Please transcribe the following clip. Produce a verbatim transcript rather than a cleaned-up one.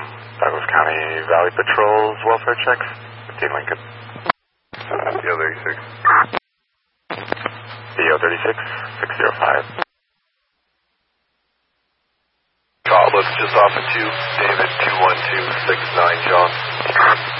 Douglas County Valley Patrol's welfare checks. fifteen Lincoln. D O thirty-six. D O thirty-six, six zero five. Call looks just off of two, David two one two six nine, John.